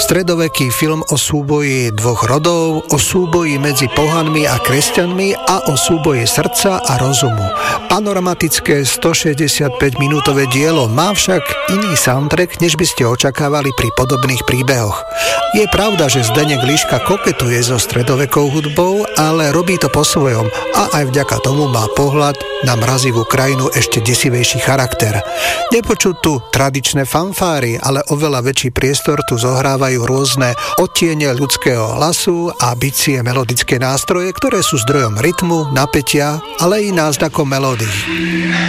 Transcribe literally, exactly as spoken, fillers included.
Stredoveký film o súboji dvoch rodov, o súboji medzi pohanmi a kresťanmi a o súboji srdca a rozumu. Panoramatické stošesťdesiatpäť minútové dielo má však iný soundtrack, než by ste očakávali pri podobných príbehoch. Je pravda, že Zdeněk Liška koketuje so stredovekou hudbou, ale robí to po svojom a aj vďaka tomu má pohľad na mrazivú krajinu ešte desivejší charakter. Nepočuť tu tradičné fanfáry, ale oveľa väčší priestor tu zohrávajú rôzne odtiene ľudského hlasu a bicie melodické nástroje, ktoré sú zdrojom rytmu, napätia, ale i náznakom melódií.